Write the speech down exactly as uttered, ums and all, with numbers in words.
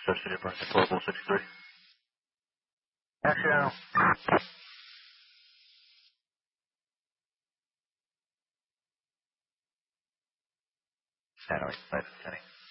Substitute Brunson Global sixty-three. Echo. Satellite five Kenny.